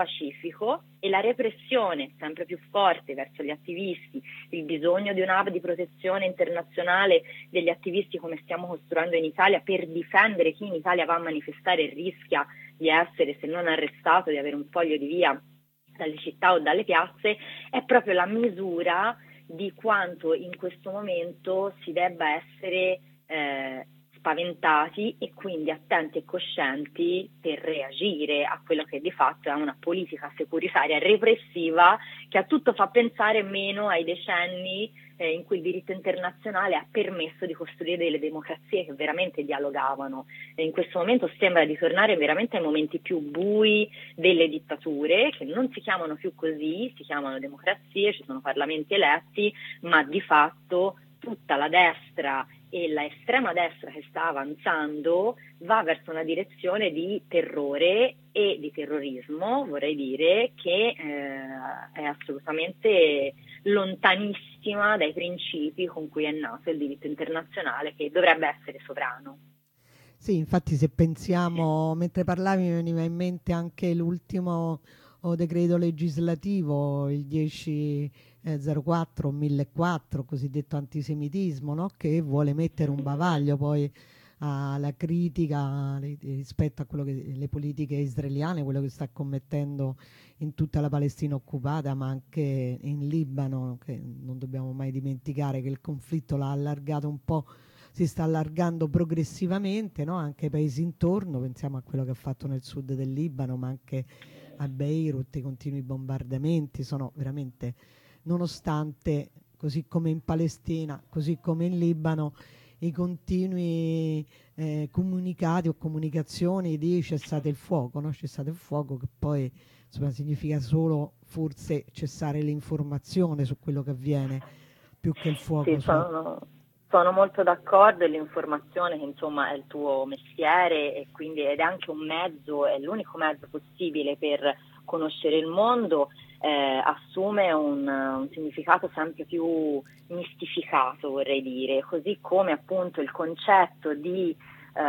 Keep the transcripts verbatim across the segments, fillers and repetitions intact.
pacifico e la repressione sempre più forte verso gli attivisti, il bisogno di un'app di protezione internazionale degli attivisti come stiamo costruendo in Italia per difendere chi in Italia va a manifestare e rischia di essere, se non arrestato, di avere un foglio di via dalle città o dalle piazze, è proprio la misura di quanto in questo momento si debba essere eh, spaventati e quindi attenti e coscienti per reagire a quello che di fatto è una politica securitaria repressiva che a tutto fa pensare meno ai decenni eh, in cui il diritto internazionale ha permesso di costruire delle democrazie che veramente dialogavano. E in questo momento sembra di tornare veramente ai momenti più bui delle dittature, che non si chiamano più così, si chiamano democrazie, ci sono parlamenti eletti, ma di fatto tutta la destra e la estrema destra che sta avanzando va verso una direzione di terrore e di terrorismo, vorrei dire, che eh, è assolutamente lontanissima dai principi con cui è nato il diritto internazionale, che dovrebbe essere sovrano. Sì, infatti se pensiamo, mentre parlavi mi veniva in mente anche l'ultimo oh, decreto legislativo, il dieci zero quattro o millequattro, cosiddetto antisemitismo, no? Che vuole mettere un bavaglio poi alla critica rispetto a quello che le politiche israeliane, quello che sta commettendo in tutta la Palestina occupata, ma anche in Libano, che non dobbiamo mai dimenticare che il conflitto l'ha allargato un po', si sta allargando progressivamente, no? Anche ai paesi intorno, pensiamo a quello che ha fatto nel sud del Libano, ma anche a Beirut, i continui bombardamenti sono veramente, nonostante, così come in Palestina, così come in Libano, i continui eh, comunicati o comunicazioni di cessate il fuoco, no? Cessate il fuoco, che poi insomma, significa solo forse cessare l'informazione su quello che avviene, più che il fuoco Sì, su... sono, sono molto d'accordo, e l'informazione che insomma è il tuo mestiere e quindi ed è anche un mezzo, è l'unico mezzo possibile per conoscere il mondo, eh, assume un, un significato sempre più mistificato, vorrei dire, così come appunto il concetto di eh,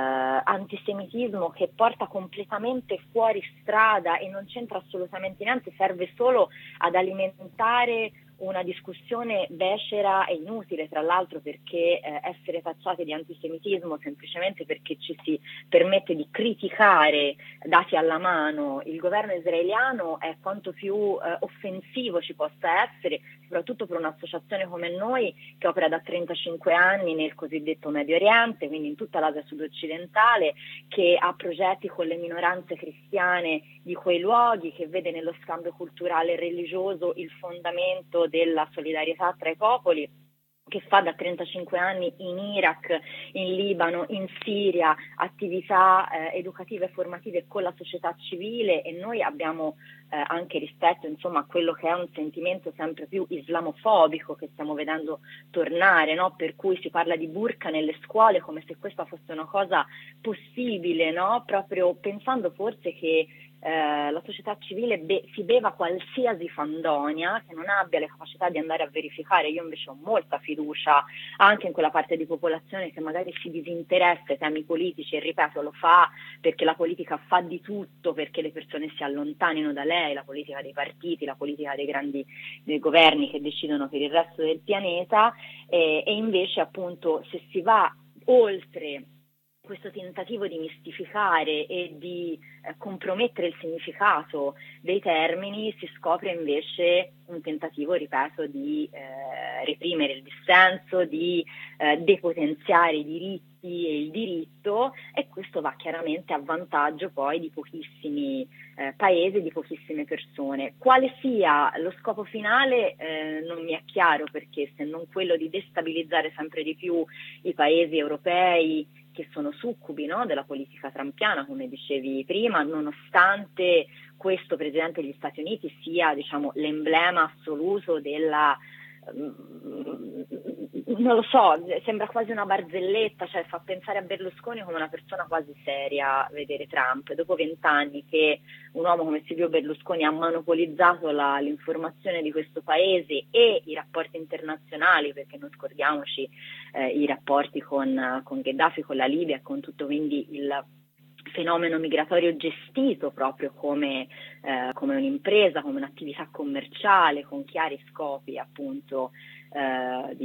antisemitismo che porta completamente fuori strada e non c'entra assolutamente niente, serve solo ad alimentare una discussione becera e inutile, tra l'altro, perché eh, essere tacciati di antisemitismo semplicemente perché ci si permette di criticare, dati alla mano, il governo israeliano è quanto più eh, offensivo ci possa essere, soprattutto per un'associazione come noi che opera da trentacinque anni nel cosiddetto Medio Oriente, quindi in tutta l'Asia sud-occidentale, che ha progetti con le minoranze cristiane di quei luoghi, che vede nello scambio culturale e religioso il fondamento della solidarietà tra i popoli, che fa da trentacinque anni in Iraq, in Libano, in Siria, attività eh, educative e formative con la società civile, e noi abbiamo eh, anche rispetto insomma a quello che è un sentimento sempre più islamofobico che stiamo vedendo tornare, no? Per cui si parla di burqa nelle scuole come se questa fosse una cosa possibile, no? Proprio pensando forse che Eh, la società civile be- si beva qualsiasi fandonia, che non abbia le capacità di andare a verificare. Io invece ho molta fiducia anche in quella parte di popolazione che magari si disinteressa ai temi politici, e ripeto, lo fa perché la politica fa di tutto perché le persone si allontanino da lei, la politica dei partiti, la politica dei grandi dei governi che decidono per il resto del pianeta, eh, e invece appunto se si va oltre questo tentativo di mistificare e di eh, compromettere il significato dei termini, si scopre invece un tentativo, ripeto, di eh, reprimere il dissenso, di eh, depotenziare i diritti e il diritto, e questo va chiaramente a vantaggio poi di pochissimi eh, paesi, di pochissime persone. Quale sia lo scopo finale eh, non mi è chiaro, perché se non quello di destabilizzare sempre di più i paesi europei che sono succubi, no, della politica trumpiana, come dicevi prima, nonostante questo Presidente degli Stati Uniti sia, diciamo, l'emblema assoluto della, non lo so, sembra quasi una barzelletta, cioè fa pensare a Berlusconi come una persona quasi seria vedere Trump. Dopo vent'anni che un uomo come Silvio Berlusconi ha monopolizzato la, l'informazione di questo paese e i rapporti internazionali, perché non scordiamoci eh, i rapporti con, con Gheddafi, con la Libia, con tutto quindi il fenomeno migratorio gestito proprio come, eh, come un'impresa, come un'attività commerciale con chiari scopi appunto eh,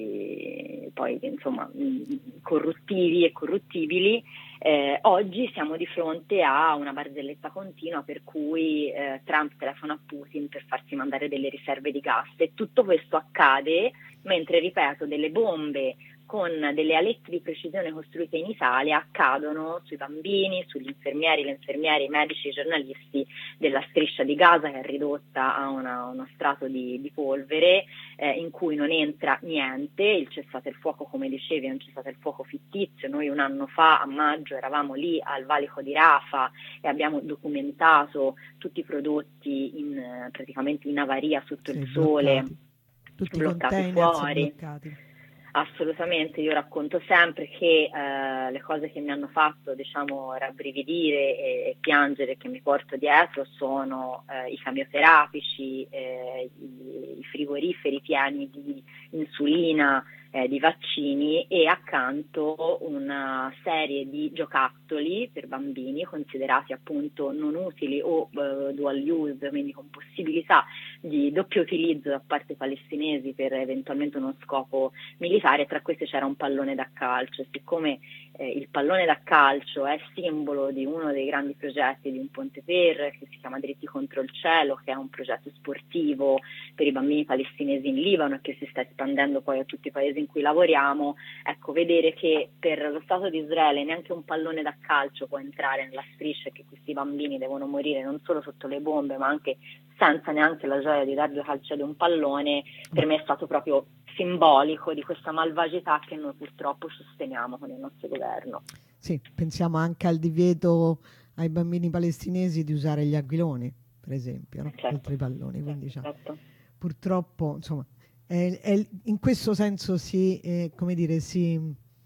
di, poi, insomma, corruttivi e corruttibili, eh, oggi siamo di fronte a una barzelletta continua per cui eh, Trump telefona a Putin per farsi mandare delle riserve di gas, e tutto questo accade mentre, ripeto, delle bombe con delle alette di precisione costruite in Italia accadono sui bambini, sugli infermieri, le infermiere, i medici, i giornalisti della striscia di Gaza, che è ridotta a una, uno strato di, di polvere eh, in cui non entra niente. Il cessate il fuoco, come dicevi, è un cessate il fuoco fittizio. Noi un anno fa, a maggio, eravamo lì al valico di Rafah e abbiamo documentato tutti i prodotti in, praticamente in avaria sotto sì, il sole, bloccati. Tutti bloccati i fuori. Bloccati. Assolutamente, io racconto sempre che eh, le cose che mi hanno fatto, diciamo, rabbrividire e, e piangere, che mi porto dietro, sono eh, i chemioterapici, eh, i, i frigoriferi pieni di insulina, eh, di vaccini, e accanto una serie di giocattoli per bambini considerati appunto non utili o eh, dual use, quindi con possibilità di doppio utilizzo da parte palestinesi per eventualmente uno scopo militare. Tra questi c'era un pallone da calcio. Siccome eh, il pallone da calcio è simbolo di uno dei grandi progetti di un Ponte Per, che si chiama Dritti contro il cielo, che è un progetto sportivo per i bambini palestinesi in Libano e che si sta espandendo poi a tutti i paesi in cui lavoriamo, ecco, vedere che per lo Stato di Israele neanche un pallone da calcio può entrare nella striscia e che questi bambini devono morire non solo sotto le bombe ma anche senza neanche la gioia di dar due calci ad un pallone, per me è stato proprio simbolico di questa malvagità che noi purtroppo sosteniamo con il nostro governo. Sì, pensiamo anche al divieto ai bambini palestinesi di usare gli aquiloni, per esempio, no? Certo. Oltre i palloni. Quindi certo. Cioè, purtroppo, insomma, è, è, in questo senso si, eh, come dire, si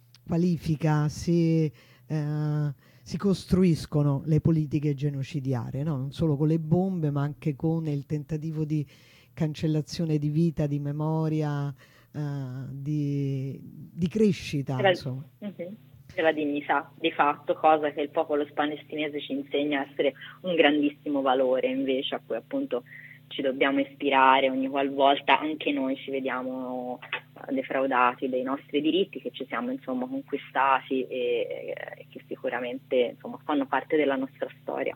qualifica, si, eh, si costruiscono le politiche genocidarie, no? Non solo con le bombe, ma anche con il tentativo di cancellazione di vita, di memoria, uh, di, di crescita, Della, insomma. uh-huh, della dignità, di fatto, cosa che il popolo palestinese ci insegna a essere un grandissimo valore, invece, a cui appunto ci dobbiamo ispirare ogni qualvolta anche noi ci vediamo defraudati dei nostri diritti che ci siamo insomma conquistati e, e che sicuramente insomma fanno parte della nostra storia.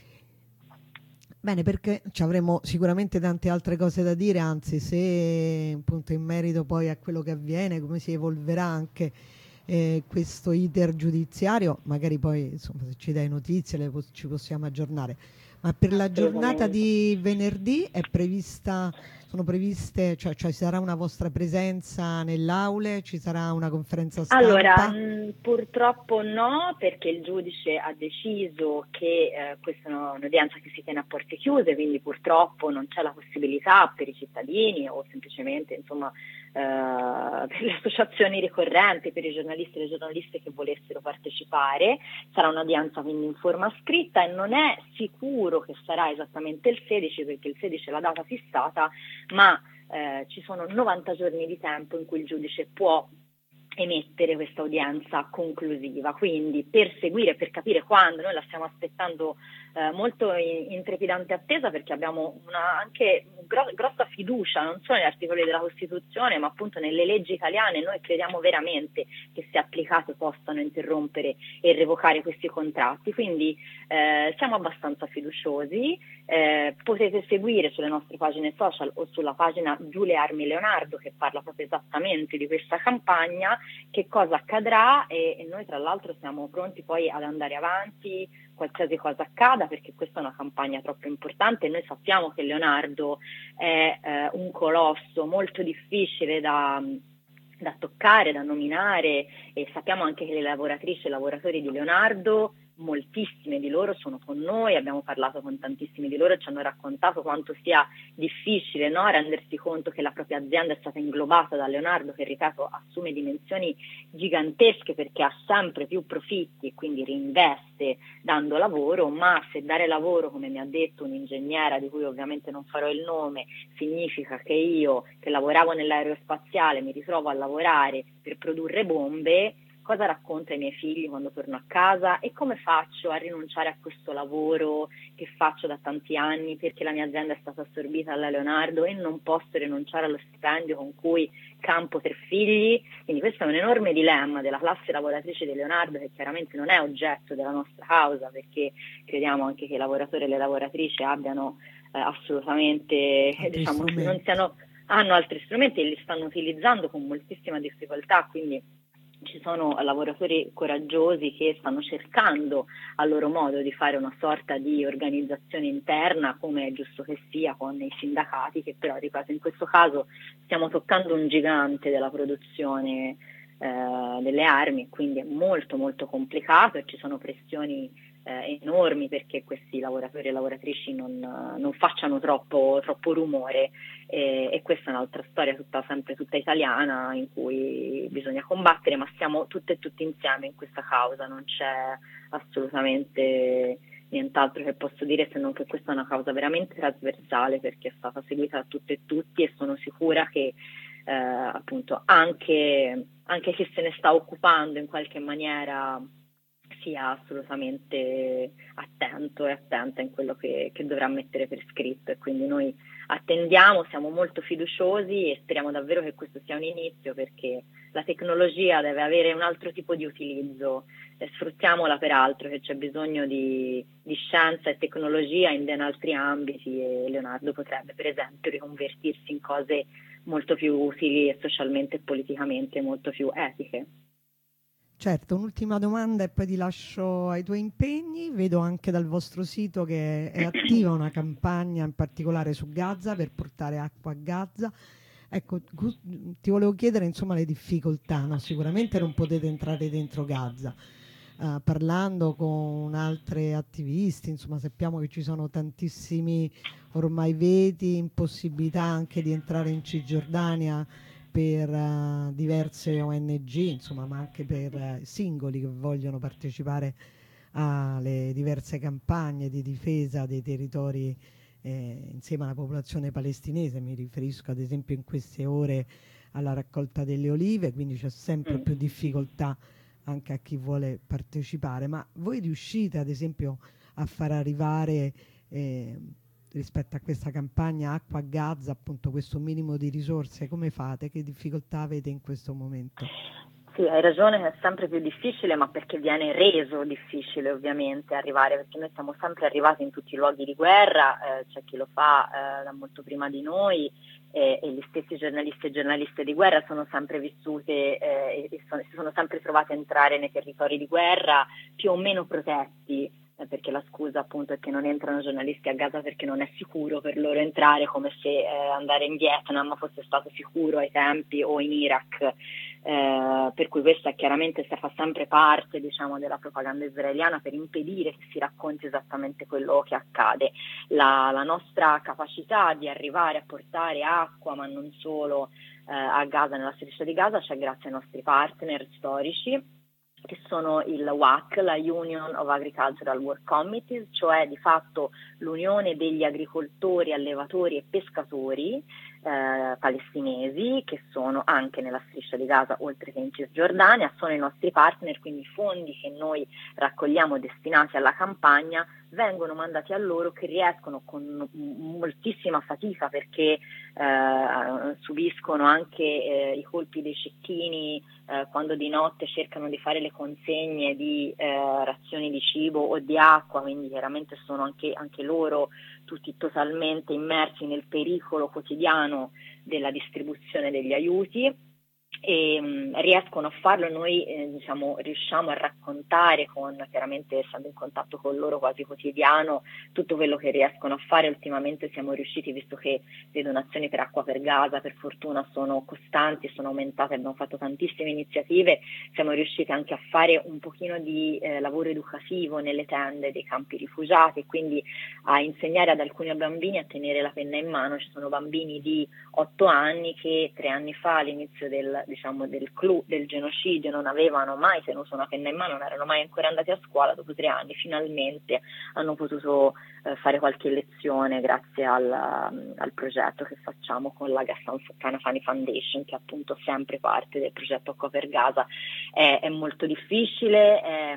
Bene, perché ci avremo sicuramente tante altre cose da dire, anzi, se appunto in merito poi a quello che avviene, come si evolverà anche eh, questo iter giudiziario, magari poi insomma se ci dai notizie le po- ci possiamo aggiornare. Ma per la giornata di venerdì è prevista, sono previste, cioè, cioè ci sarà una vostra presenza nell'aule, ci sarà una conferenza stampa? Allora, mh, purtroppo no, perché il giudice ha deciso che eh, questa è un'udienza che si tiene a porte chiuse, quindi purtroppo non c'è la possibilità per i cittadini o semplicemente insomma Uh, per le associazioni ricorrenti, per i giornalisti e le giornaliste che volessero partecipare. Sarà un'udienza quindi in forma scritta e non è sicuro che sarà esattamente il sedici, perché il sedici è la data fissata, ma eh, ci sono novanta giorni di tempo in cui il giudice può emettere questa udienza conclusiva, quindi per seguire, per capire quando, noi la stiamo aspettando eh, molto in, in trepidante attesa, perché abbiamo una anche gro- grossa fiducia non solo negli articoli della Costituzione ma appunto nelle leggi italiane. Noi crediamo veramente che se applicate possano interrompere e revocare questi contratti, quindi eh, siamo abbastanza fiduciosi. Eh, potete seguire sulle nostre pagine social o sulla pagina Giulia Armi Leonardo, che parla proprio esattamente di questa campagna, che cosa accadrà, e, e noi tra l'altro siamo pronti poi ad andare avanti qualsiasi cosa accada, perché questa è una campagna troppo importante. Noi sappiamo che Leonardo è eh, un colosso molto difficile da, da toccare, da nominare, e sappiamo anche che le lavoratrici e i lavoratori di Leonardo, moltissime di loro sono con noi, abbiamo parlato con tantissimi di loro e ci hanno raccontato quanto sia difficile, no, rendersi conto che la propria azienda è stata inglobata da Leonardo, che ripeto assume dimensioni gigantesche perché ha sempre più profitti e quindi reinveste dando lavoro, ma se dare lavoro, come mi ha detto un'ingegnera di cui ovviamente non farò il nome, significa che io che lavoravo nell'aerospaziale mi ritrovo a lavorare per produrre bombe, cosa racconto ai miei figli quando torno a casa e come faccio a rinunciare a questo lavoro che faccio da tanti anni perché la mia azienda è stata assorbita dalla Leonardo e non posso rinunciare allo stipendio con cui campo tre figli. Quindi questo è un enorme dilemma della classe lavoratrice di Leonardo, che chiaramente non è oggetto della nostra causa, perché crediamo anche che i lavoratori e le lavoratrici abbiano eh, assolutamente, diciamo, non siano, hanno altri strumenti e li stanno utilizzando con moltissima difficoltà, quindi ci sono lavoratori coraggiosi che stanno cercando a loro modo di fare una sorta di organizzazione interna, come è giusto che sia, con i sindacati, che però, ripeto, in questo caso stiamo toccando un gigante della produzione eh, delle armi, quindi è molto molto complicato e ci sono pressioni eh, enormi perché questi lavoratori e lavoratrici non, non facciano troppo, troppo rumore. E, e questa è un'altra storia tutta, sempre tutta italiana, in cui bisogna combattere, ma siamo tutte e tutti insieme in questa causa, non c'è assolutamente nient'altro che posso dire se non che questa è una causa veramente trasversale, perché è stata seguita da tutte e tutti e sono sicura che eh, appunto anche, anche chi se ne sta occupando in qualche maniera sia assolutamente attento e attenta in quello che, che dovrà mettere per scritto, e quindi noi attendiamo, siamo molto fiduciosi e speriamo davvero che questo sia un inizio, perché la tecnologia deve avere un altro tipo di utilizzo e sfruttiamola per altro, che c'è bisogno di, di scienza e tecnologia in ben altri ambiti, e Leonardo potrebbe per esempio riconvertirsi in cose molto più utili e socialmente e politicamente molto più etiche. Certo, un'ultima domanda e poi ti lascio ai tuoi impegni. Vedo anche dal vostro sito che è attiva una campagna in particolare su Gaza per portare acqua a Gaza. Ecco, gu- ti volevo chiedere insomma le difficoltà, no? Sicuramente non potete entrare dentro Gaza. Eh, parlando con altri attivisti, insomma, sappiamo che ci sono tantissimi ormai veti, impossibilità anche di entrare in Cisgiordania per uh, diverse O N G, insomma, ma anche per uh, singoli che vogliono partecipare alle diverse campagne di difesa dei territori eh, insieme alla popolazione palestinese. Mi riferisco ad esempio in queste ore alla raccolta delle olive, quindi c'è sempre più difficoltà anche a chi vuole partecipare. Ma voi riuscite ad esempio a far arrivare eh, rispetto a questa campagna Acqua a Gaza, appunto questo minimo di risorse, come fate? Che difficoltà avete in questo momento? Sì, hai ragione, è sempre più difficile, ma perché viene reso difficile ovviamente arrivare, perché noi siamo sempre arrivati in tutti i luoghi di guerra, eh, c'è chi lo fa eh, da molto prima di noi, eh, e gli stessi giornalisti e giornaliste di guerra sono sempre vissute eh, e sono, si sono sempre trovati a entrare nei territori di guerra più o meno protetti, perché la scusa appunto è che non entrano giornalisti a Gaza perché non è sicuro per loro entrare, come se eh, andare in Vietnam fosse stato sicuro ai tempi, o in Iraq, eh, per cui questa chiaramente fa sempre parte, diciamo, della propaganda israeliana per impedire che si racconti esattamente quello che accade. La, la nostra capacità di arrivare a portare acqua, ma non solo, eh, a Gaza, nella striscia di Gaza, c'è grazie ai nostri partner storici, che sono il W A C, la Union of Agricultural Work Committees, cioè di fatto l'unione degli agricoltori, allevatori e pescatori eh, palestinesi, che sono anche nella striscia di Gaza oltre che in Cisgiordania, sono i nostri partner, quindi i fondi che noi raccogliamo destinati alla campagna vengono mandati a loro, che riescono con moltissima fatica, perché eh, subiscono anche eh, i colpi dei cecchini eh, quando di notte cercano di fare le consegne di eh, razioni di cibo o di acqua, quindi chiaramente sono anche, anche loro tutti totalmente immersi nel pericolo quotidiano della distribuzione degli aiuti. E mh, riescono a farlo, noi eh, diciamo, riusciamo a raccontare, con chiaramente essendo in contatto con loro quasi quotidiano, tutto quello che riescono a fare. Ultimamente siamo riusciti, visto che le donazioni per Acqua per Gaza per fortuna sono costanti, sono aumentate, abbiamo fatto tantissime iniziative, siamo riusciti anche a fare un pochino di eh, lavoro educativo nelle tende dei campi rifugiati, quindi a insegnare ad alcuni bambini a tenere la penna in mano. Ci sono bambini di otto anni che tre anni fa, all'inizio del diciamo, del clou del genocidio non avevano mai tenuto una penna in mano, non erano mai ancora andati a scuola, dopo tre anni finalmente hanno potuto eh, fare qualche lezione grazie al, al progetto che facciamo con la Ghassan Kanafani Foundation, che è appunto sempre parte del progetto Acqua per Gaza. È, è molto difficile, è,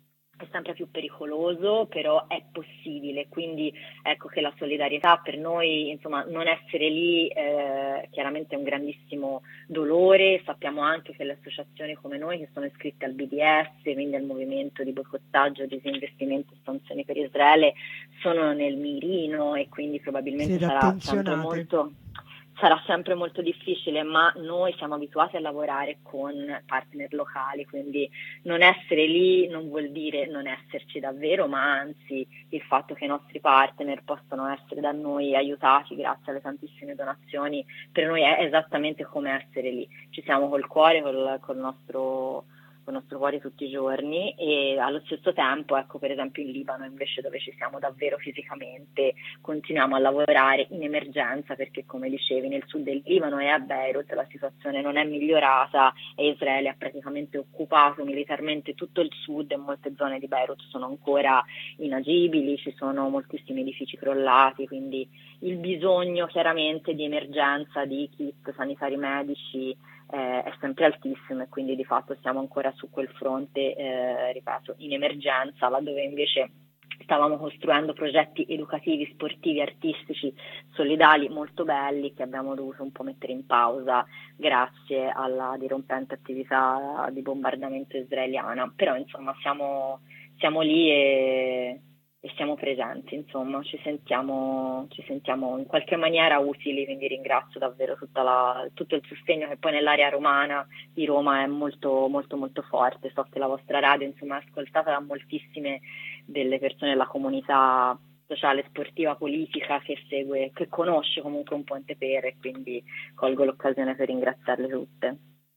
è sempre più pericoloso, però è possibile, quindi ecco che la solidarietà per noi, insomma, non essere lì eh, chiaramente è un grandissimo dolore. Sappiamo anche che le associazioni come noi, che sono iscritte al B D S, quindi al movimento di boicottaggio, disinvestimento e sanzioni per Israele, sono nel mirino, e quindi probabilmente Siete sarà sempre attenzionate. molto sarà sempre molto difficile, ma noi siamo abituati a lavorare con partner locali, quindi non essere lì non vuol dire non esserci davvero, ma anzi il fatto che i nostri partner possano essere da noi aiutati grazie alle tantissime donazioni, per noi è esattamente come essere lì. Ci siamo col cuore, col, col nostro con il nostro cuore tutti i giorni, e allo stesso tempo, ecco, per esempio in Libano invece, dove ci siamo davvero fisicamente, continuiamo a lavorare in emergenza, perché come dicevi nel sud del Libano e a Beirut la situazione non è migliorata e Israele ha praticamente occupato militarmente tutto il sud, e molte zone di Beirut sono ancora inagibili, ci sono moltissimi edifici crollati, quindi il bisogno chiaramente di emergenza di kit sanitari medici eh, è sempre altissimo, e quindi di fatto siamo ancora su quel fronte, eh, ripeto, in emergenza, laddove invece stavamo costruendo progetti educativi, sportivi, artistici, solidali molto belli, che abbiamo dovuto un po' mettere in pausa grazie alla dirompente attività di bombardamento israeliana. Però insomma siamo, siamo lì e, e siamo presenti, insomma ci sentiamo, ci sentiamo in qualche maniera utili, quindi ringrazio davvero tutta la, tutto il sostegno che poi nell'area romana di Roma è molto molto molto forte. So che la vostra radio insomma è ascoltata da moltissime delle persone della comunità sociale, sportiva, politica che segue, che conosce comunque un po' Intepere, e quindi colgo l'occasione per ringraziarle tutte.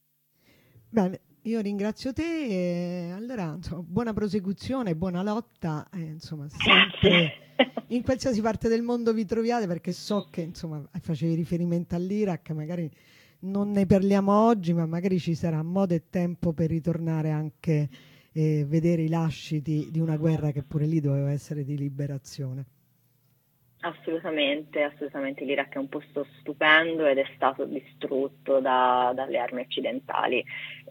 Bene, io ringrazio te e allora insomma, buona prosecuzione, buona lotta, eh, insomma, sempre in qualsiasi parte del mondo vi troviate, perché so che insomma facevi riferimento all'Iraq, magari non ne parliamo oggi, ma magari ci sarà modo e tempo per ritornare anche e vedere i lasciti di una guerra che pure lì doveva essere di liberazione. Assolutamente, assolutamente. L'Iraq è un posto stupendo ed è stato distrutto da, dalle armi occidentali,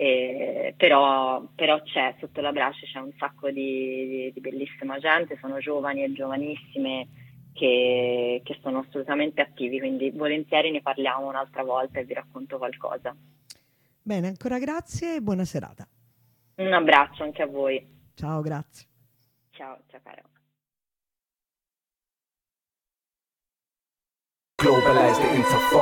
e, però, però c'è sotto la brace c'è un sacco di, di, di bellissima gente, sono giovani e giovanissime che, che sono assolutamente attivi, quindi volentieri ne parliamo un'altra volta e vi racconto qualcosa. Bene, ancora grazie e buona serata. Un abbraccio anche a voi. Ciao, grazie. Ciao, ciao caro. Globalized into